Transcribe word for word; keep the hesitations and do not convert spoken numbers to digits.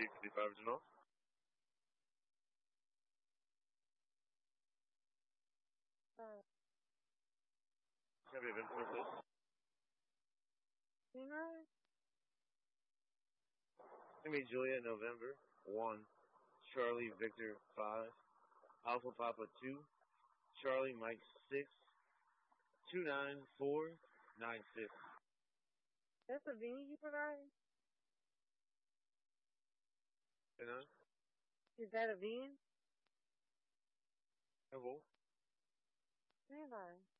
D fifty-five original. Uh, Can I be a VIN number, please? you know, Give me Juliet November one, Charlie Victor five, Alpha Papa two, Charlie Mike six, two nine four nine six. that's a V you provide? You know? Is that a V? Hello. Never.